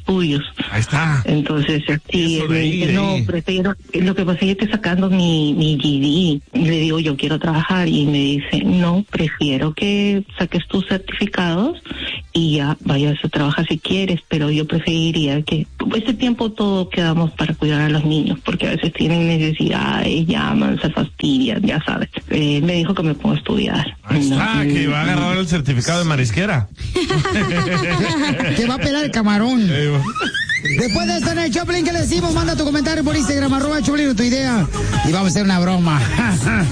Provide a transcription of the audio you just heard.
estudios. Ahí está. Entonces, sí, me dice, no, prefiero, lo que pasa es que estoy sacando mi GED. Le digo, yo quiero trabajar, y me dice, no, prefiero que saques tus certificados y ya vayas a trabajar si quieres, pero yo preferiría que este tiempo todo quedamos para cuidar a los niños, porque a veces tienen necesidades, llaman, se fastidian, ya sabes. Me dijo que me pongo a estudiar. Ahí está, que va a agarrar el certificado de marisquera. Que va a pelar el camarón. Después de esto en el Choplin, ¿qué le decimos? Manda tu comentario por Instagram, @Choplin, tu idea, y vamos a hacer una broma.